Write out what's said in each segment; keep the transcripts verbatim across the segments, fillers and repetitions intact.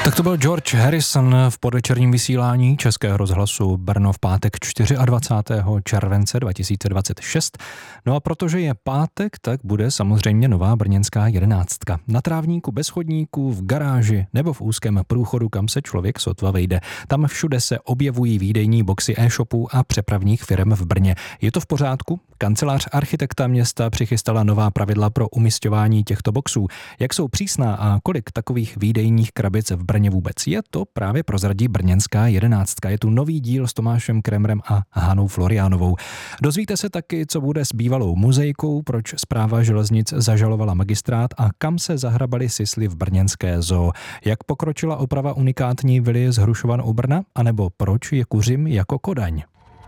Tak to byl George Harrison v podvečerním vysílání Českého rozhlasu Brno v pátek dvacátého čtvrtého července dva tisíce dvacet šest. No a protože je pátek, tak bude samozřejmě nová brněnská jedenáctka. Na trávníku bez chodníků, v garáži nebo v úzkém průchodu, kam se člověk sotva vejde. Tam všude se objevují výdejní boxy e-shopů a přepravních firem v Brně. Je to v pořádku? Kancelář architekta města přichystala nová pravidla pro umisťování těchto boxů. Jak jsou přísná a kolik takových výdejních krabic v Brně vůbec je, to právě prozradí brněnská jedenáctka. Je tu nový díl s Tomášem Kremrem a Hanou Floriánovou. Dozvíte se taky, co bude s bývalou muzejkou, proč správa železnic zažalovala magistrát a kam se zahrabali sisly v brněnské zoo. Jak pokročila oprava unikátní vily z Hrušovan u Brna, anebo proč je Kuřim jako Kodaň.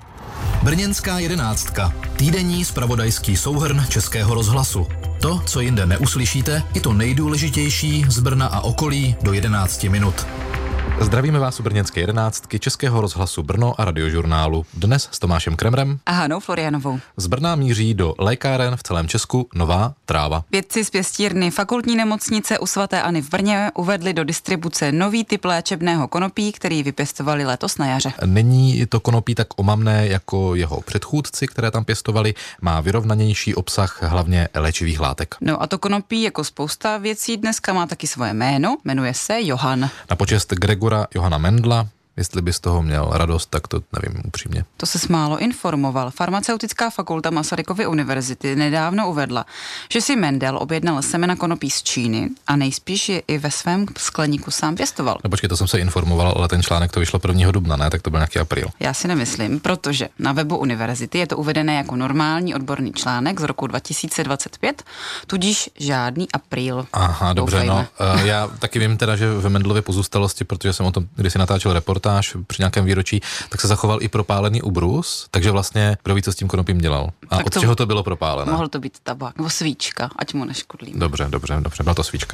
Brněnská jedenáctka. Týdenní zpravodajský souhrn Českého rozhlasu. To, co jinde neuslyšíte, je to nejdůležitější z Brna a okolí do jedenácti minut. Zdravíme vás u brněnské jedenáctky Českého rozhlasu Brno a radiožurnálu. Dnes s Tomášem Kremrem a Hanou Floriánovou. Z Brna míří do lékáren v celém Česku nová tráva. Vědci z pěstírny Fakultní nemocnice u svaté Anny v Brně uvedli do distribuce nový typ léčebného konopí, který vypěstovali letos na jaře. Není to konopí tak omamné jako jeho předchůdci, které tam pěstovali, má vyrovnanější obsah hlavně léčivých látek. No a to konopí jako spousta věcí dneska má taky svoje jméno, jmenuje se Johann. Na počest Gregora Johana Mendla. Jestli by z toho měl radost, tak to nevím upřímně. To se málo informoval. Farmaceutická fakulta Masarykovy univerzity nedávno uvedla, že si Mendel objednal semena konopí z Číny a nejspíš je i ve svém skleníku sám pěstoval. No počkej, to jsem se informoval, ale ten článek to vyšlo prvního dubna, ne? Tak to byl nějaký apríl. Já si nemyslím, protože na webu univerzity je to uvedené jako normální odborný článek z roku dva tisíce dvacet pět, tudíž žádný apríl. Aha, dobře, doufejme. no. Já taky vím teda, že ve Mendlově pozůstalosti, protože jsem o tom kdysi natáčel reportáž při nějakém výročí, tak se zachoval i propálený ubrus, takže vlastně kdo ví, co s tím konopím dělal. A tak od to, čeho to bylo propálené? Mohl to být tabák nebo svíčka, ať mu neškodlíme. Dobře, dobře, dobře, byla to svíčka.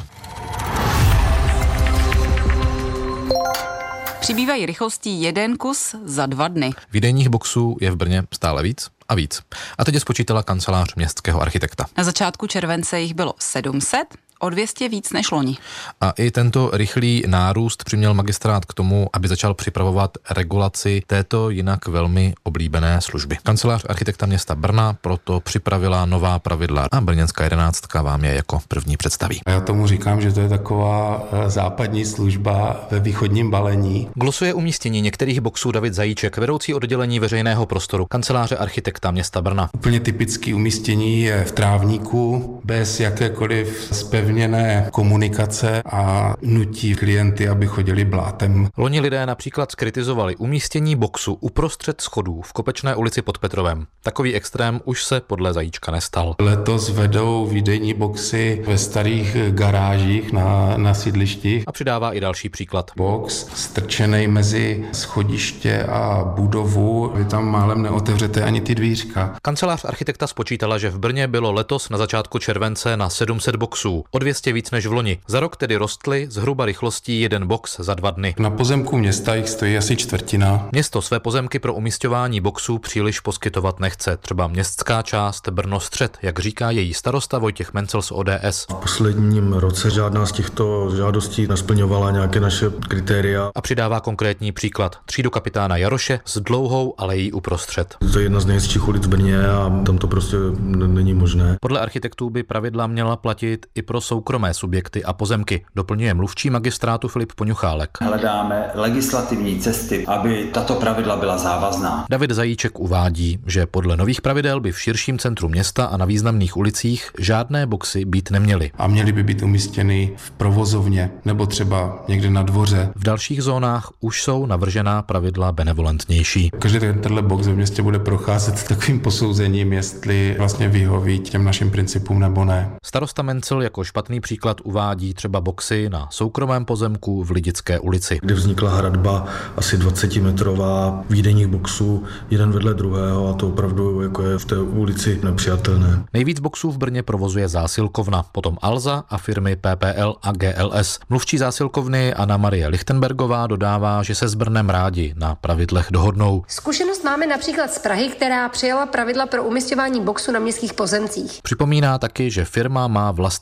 Přibývají rychlostí jeden kus za dva dny. Výdejních boxů je v Brně stále víc a víc. A teď je spočítala kancelář městského architekta. Na začátku července jich bylo sedm set, o dvě stě víc než loni. A i tento rychlý nárůst přiměl magistrát k tomu, aby začal připravovat regulaci této jinak velmi oblíbené služby. Kancelář architekta města Brna proto připravila nová pravidla a brněnská jedenáctka vám je jako první představí. Já tomu říkám, že to je taková západní služba ve východním balení. Glosuje umístění některých boxů David Zajíček, vedoucí oddělení veřejného prostoru kanceláře architekta města Brna. Úplně typické umístění je v trávníku, bez jakékoliv zpevněné komunikace a nutí klienty, aby chodili blátem. Loni lidé například skritizovali umístění boxu uprostřed schodů v Kopečné ulici pod Petrovem. Takový extrém už se podle Zajíčka nestal. Letos vedou výdejní boxy ve starých garážích na, na sídlištích. A přidává i další příklad. Box strčený mezi schodiště a budovu, vy tam málem neotevřete ani ty dvířka. Kancelář architekta spočítala, že v Brně bylo letos na začátku července na sedm set boxů, o dvě stě víc než v loni. Za rok tedy rostly zhruba rychlostí jeden box za dva dny. Na pozemku města jich stojí asi čtvrtina. Město své pozemky pro umísťování boxů příliš poskytovat nechce. Třeba městská část Brno střed, jak říká její starosta Vojtěch Mencel z O D S. V posledním roce žádná z těchto žádostí nesplňovala nějaké naše kritéria. A přidává konkrétní příklad. Třídu kapitána Jaroše s dlouhou alejí uprostřed. To je jedna z nejhezčích ulic v Brně a tam to prostě n- není možné. Podle architektů by pravidla měla platit i pro soukromé subjekty a pozemky, doplňuje mluvčí magistrátu Filip Poňuchálek. Hledáme legislativní cesty, aby tato pravidla byla závazná. David Zajíček uvádí, že podle nových pravidel by v širším centru města a na významných ulicích žádné boxy být neměly. A měly by být umístěny v provozovně nebo třeba někde na dvoře. V dalších zónách už jsou navržená pravidla benevolentnější. Každý tenhle box ve městě bude procházet takovým posouzením, jestli vlastně vyhoví těm našim principům nebo ne. Starosta Mencel jako špatný příklad uvádí třeba boxy na soukromém pozemku v Lidické ulici, kde vznikla hradba asi dvacetimetrová výdejních boxů, jeden vedle druhého a to opravdu jako je v té ulici nepřijatelné. Nejvíc boxů v Brně provozuje zásilkovna, potom Alza a firmy P P L a G L S. Mluvčí zásilkovny Anna Marie Lichtenbergová dodává, že se s Brnem rádi na pravidlech dohodnou. Zkušenost máme například z Prahy, která přijala pravidla pro umisťování boxu na městských pozemcích. Připomíná taky, že firma má vlastní metodiku.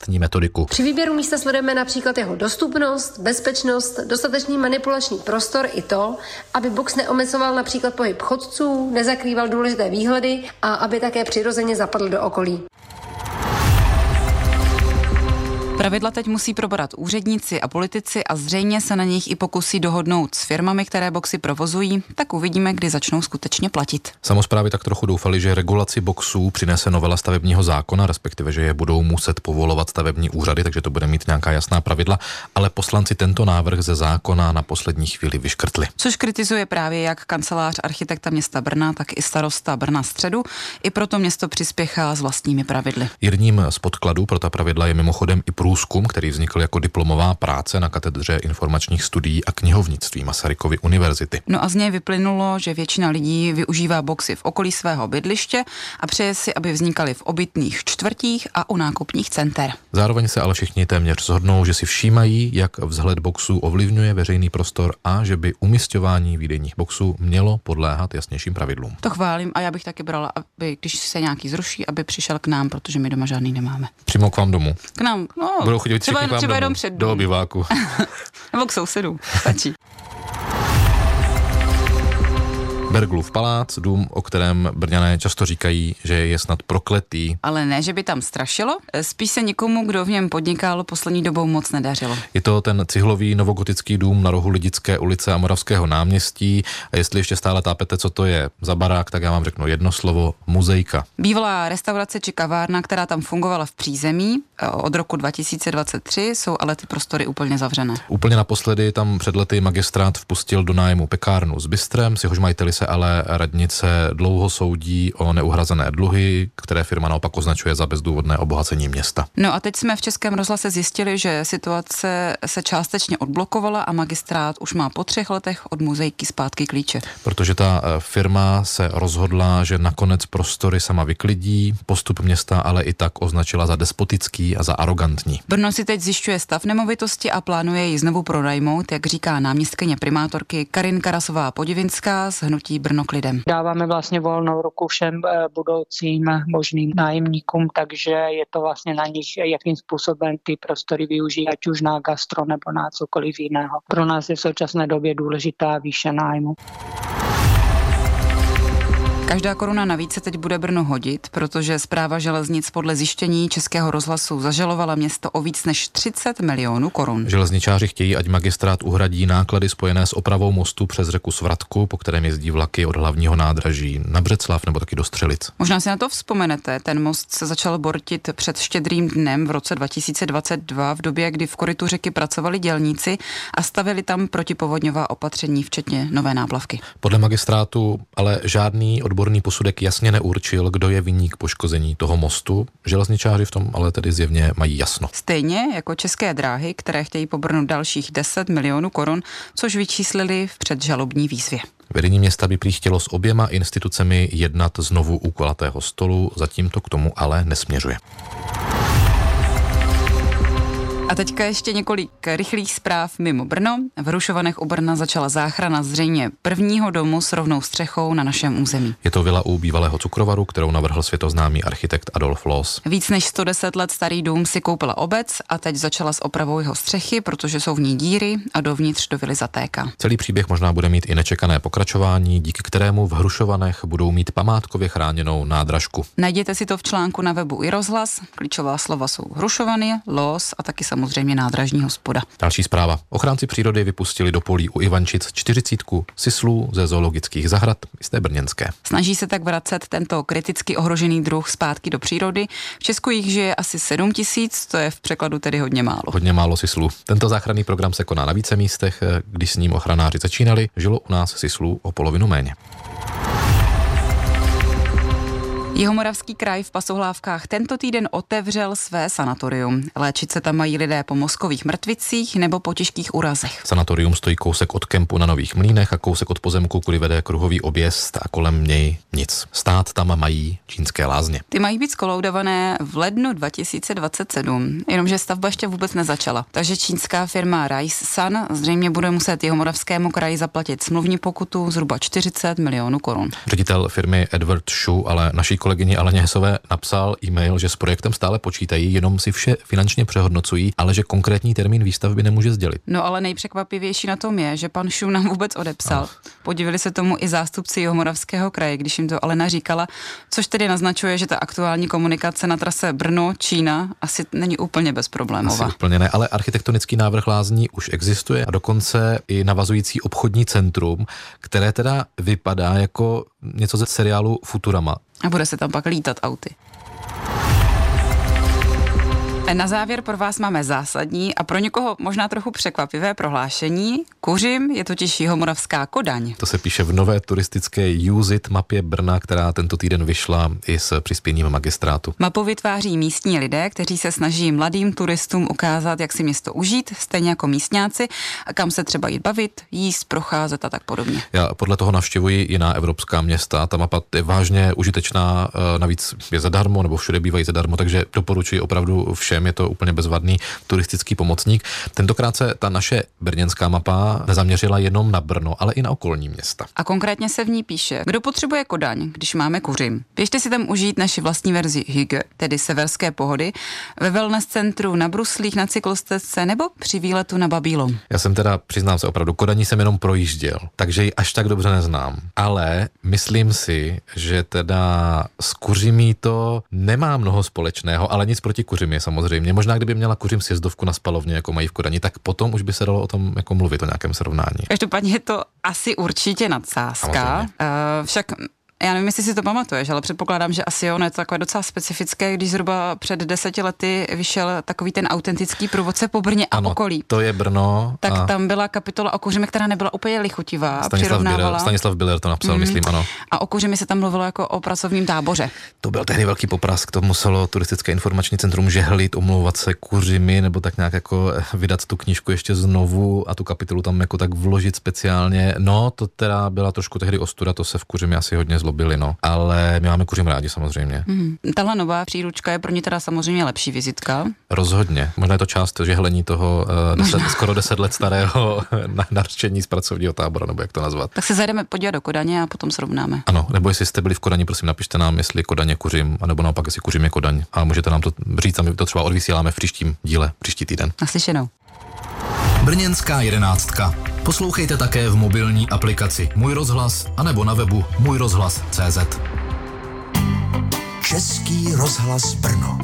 metodiku. Při výběru místa sledujeme například jeho dostupnost, bezpečnost, dostatečný manipulační prostor i to, aby box neomezoval například pohyb chodců, nezakrýval důležité výhledy a aby také přirozeně zapadl do okolí. Pravidla teď musí probrat úředníci a politici a zřejmě se na nich i pokusí dohodnout s firmami, které boxy provozují, tak uvidíme, kdy začnou skutečně platit. Samosprávy tak trochu doufali, že regulaci boxů přinese novela stavebního zákona, respektive, že je budou muset povolovat stavební úřady, takže to bude mít nějaká jasná pravidla, ale poslanci tento návrh ze zákona na poslední chvíli vyškrtli. Což kritizuje právě jak kancelář architekta města Brna, tak i starosta Brna středu. I proto město přispěchá s vlastními pravidly. Jedním z podkladů pro ta pravidla je mimochodem i průzkum, který vznikl jako diplomová práce na katedře informačních studií a knihovnictví Masarykovy univerzity. No a z něj vyplynulo, že většina lidí využívá boxy v okolí svého bydliště a přeje si, aby vznikaly v obytných čtvrtích a u nákupních center. Zároveň se ale všichni téměř shodnou, že si všímají, jak vzhled boxů ovlivňuje veřejný prostor a že by umisťování výdejních boxů mělo podléhat jasnějším pravidlům. To chválím a já bych taky brala, aby když se nějaký zruší, aby přišel k nám, protože my doma žádný nemáme. Přímo k vám domů. K nám, no. Budou chodit třeba, všichni k vám třeba domů, jenom před dům. do obyváku. Nebo k sousedům, stačí. Berglův palác, dům, o kterém Brňané často říkají, že je snad prokletý. Ale ne, že by tam strašilo, spíš se nikomu, kdo v něm podnikal, poslední dobou moc nedařilo. Je to ten cihlový novogotický dům na rohu Lidické ulice a Moravského náměstí. A jestli ještě stále tápete, co to je za barák, tak já vám řeknu jedno slovo: muzejka. Bývalá restaurace či kavárna, která tam fungovala v přízemí od roku dva tisíce dvacet tři, jsou ale ty prostory úplně zavřené. Úplně naposledy tam před lety magistrát vpustil do nájmu pekárnu s bistrem, s jehož majiteli se ale radnice dlouho soudí o neuhrazené dluhy, které firma naopak označuje za bezdůvodné obohacení města. No a teď jsme v Českém rozhlase zjistili, že situace se částečně odblokovala a magistrát už má po třech letech od muzejky zpátky klíče. Protože ta firma se rozhodla, že nakonec prostory sama vyklidí, postup města ale i tak označila za despotický a za arrogantní. Brno si teď zjišťuje stav nemovitosti a plánuje ji znovu pronajmout, jak říká náměstkyně primátorky Karin Karasová-Podivinská z hnutí Brno k lidem. Dáváme vlastně volnou ruku všem budoucím možným nájemníkům, takže je to vlastně na nich, jakým způsobem ty prostory využijí, ať už na gastro nebo na cokoliv jiného. Pro nás je v současné době důležitá výše nájmu. Každá koruna navíc se teď bude Brno hodit, protože Správa železnic podle zjištění Českého rozhlasu zažalovala město o víc než třicet milionů korun. Železničáři chtějí, ať magistrát uhradí náklady spojené s opravou mostu přes řeku Svratku, po kterém jezdí vlaky od hlavního nádraží na Břeclav nebo taky do Střelic. Možná si na to vzpomenete, ten most se začal bortit před Štědrým dnem v roce dva tisíce dvacet dva, v době, kdy v korytu řeky pracovali dělníci a stavili tam protipovodňová opatření, včetně nové náplavky. Podle magistrátu ale žádný odborný posudek jasně neurčil, kdo je viník poškození toho mostu. Železničáři v tom ale tedy zjevně mají jasno. Stejně jako České dráhy, které chtějí po Brnu dalších deset milionů korun, což vyčíslili v předžalobní výzvě. Vedení města by prý chtělo s oběma institucemi jednat znovu u kulatého stolu, zatím to k tomu ale nesměřuje. A teďka ještě několik rychlých zpráv mimo Brno. V Hrušovanech u Brna začala záchrana zřejmě prvního domu s rovnou střechou na našem území. Je to vila u bývalého cukrovaru, kterou navrhl světoznámý architekt Adolf Loos. Víc než sto deset let starý dům si koupila obec a teď začala s opravou jeho střechy, protože jsou v ní díry a dovnitř do vily zatéká. Celý příběh možná bude mít i nečekané pokračování, díky kterému v Hrušovanech budou mít památkově chráněnou nádražku. Najděte si to v článku na webu i rozhlas. Klíčová slova jsou Hrušovany, Loos a taky samozřejmě nádražní hospoda. Další zpráva. Ochránci přírody vypustili do polí u Ivančic čtyřicítku sislů ze zoologických zahrad z té brněnské. Snaží se tak vracet tento kriticky ohrožený druh zpátky do přírody. V Česku jich žije asi sedm tisíc, to je v překladu tedy hodně málo. Hodně málo sislů. Tento záchranný program se koná na více místech. Když s ním ochranáři začínali, žilo u nás sislů o polovinu méně. Jihomoravský kraj v Pasohlávkách tento týden otevřel své sanatorium. Léčit se tam mají lidé po mozkových mrtvicích nebo po těžkých úrazech. Sanatorium stojí kousek od kempu na Nových Mlýnech a kousek od pozemku, kudy vede kruhový objezd a kolem něj nic. Stát tam mají čínské lázně. Ty mají být skoloudované v lednu dva tisíce dvacet sedm, jenomže stavba ještě vůbec nezačala. Takže čínská firma Rice Sun zřejmě bude muset Jihomoravskému kraji zaplatit smluvní pokutu zhruba čtyřicet milionů korun. Ředitel firmy Edward Shu ale naší kolegyni Aleně Hesové napsal e-mail, že s projektem stále počítají, jenom si vše finančně přehodnocují, ale že konkrétní termín výstavby nemůže sdělit. No ale nejpřekvapivější na tom je, že pan Šum nám vůbec odepsal. No. Podívali se tomu i zástupci Jihomoravského kraje, když jim to Alena říkala, což tedy naznačuje, že ta aktuální komunikace na trase Brno-Čína asi není úplně bezproblémová. Asi úplně ne, ale architektonický návrh lázní už existuje a dokonce i navazující obchodní centrum, které teda vypadá jako něco ze seriálu Futurama. A bude se tam pak lítat auty. Na závěr pro vás máme zásadní a pro někoho možná trochu překvapivé prohlášení. Kuřim je totiž jihomoravská Kodaň. To se píše v nové turistické Use It mapě Brna, která tento týden vyšla i s přispěním magistrátu. Mapu vytváří místní lidé, kteří se snaží mladým turistům ukázat, jak si město užít, stejně jako místňáci, kam se třeba jít bavit, jíst, procházet a tak podobně. Já podle toho navštěvuji jiná evropská města. Ta mapa je vážně užitečná, navíc je zadarmo, nebo všude bývají zadarmo, takže doporučuji opravdu všem. Je to úplně bezvadný turistický pomocník. Tentokrát se ta naše brněnská mapa nezaměřila jenom na Brno, ale i na okolní města. A konkrétně se v ní píše, kdo potřebuje Kodaň, když máme Kuřim. Běžte si tam užít naši vlastní verzi Hygge, tedy severské pohody, ve wellness centru na bruslích, na cyklostezce nebo při výletu na Babylon. Já jsem teda, přiznám se opravdu, Kodaní jsem jenom projížděl, takže ji až tak dobře neznám. Ale myslím si, že teda s Kuřimí to nemá mnoho společného, ale nic proti Kuřimě samozřejmě. Možná kdyby měla Kuřim sjezdovku na spalovně, jako mají v Kodani, tak potom už by se dalo o tom jako mluvit, o nějakém srovnání. Každopádně je to asi určitě nadsázka. Uh, však já nevím, jestli si to pamatuješ, ale předpokládám, že asi ono je to takové docela specifické, když zhruba před deseti lety vyšel takový ten autentický průvodce po Brně a ano, okolí. To je Brno. Tak a... tam byla kapitola o Kuřimi, která nebyla úplně lichotivá. Stanislav Biller, Stanislav Biller to napsal, mm. myslím, ano. A o Kuřimi se tam mluvilo jako o pracovním táboře. To byl tehdy velký poprask, to muselo turistické informační centrum žehlit, omlouvat se Kuřimi, nebo tak nějak jako vydat tu knížku ještě znovu a tu kapitolu tam jako tak vložit speciálně. No, to teda byla trošku tehdy ostuda, to se v Kuřimi asi hodně zlobili, no. Ale my máme Kuřim rádi samozřejmě. Mm. Tahle nová příručka je pro ně teda samozřejmě lepší vizitka. Rozhodně. Možná je to část žehlení toho uh, deset, skoro deset let starého nařčení z pracovního tábora, nebo jak to nazvat. Tak se zajdeme podívat do Kodaně a potom srovnáme. Ano, nebo jestli jste byli v Kodani, prosím napište nám, jestli Kodaň je Kuřim, anebo naopak, jestli Kuřim je Kodaň. A můžete nám to říct a my to třeba odvysíláme v příštím díle, příští týden. Naslyšenou. Brněnská jedenáctka. Poslouchejte také v mobilní aplikaci Můj rozhlas anebo na webu můj rozhlas tečka cé zet. Český rozhlas Brno.